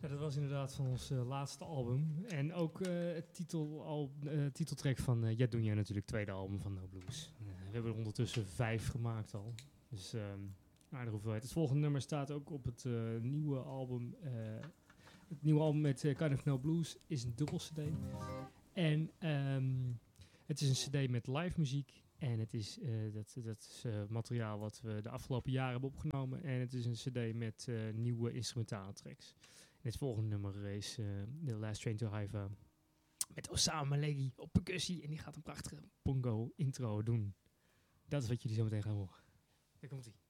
Ja, dat was inderdaad van ons laatste album. En ook het titeltrack van Jet Doen Jij natuurlijk, tweede album van No Blues. We hebben er ondertussen 5 gemaakt al. Dus aardige hoeveelheid. Het volgende nummer staat ook op het nieuwe album. Het nieuwe album met Kind of No Blues is een dubbel cd. En het is een cd met live muziek. En het is, dat is materiaal wat we de afgelopen jaren hebben opgenomen. En het is een cd met nieuwe instrumentale tracks. En het volgende nummer is The Last Train to Haifa. Met Osama Malegi op percussie. En die gaat een prachtige bongo intro doen. Dat is wat jullie zo meteen gaan horen. Daar komt ie.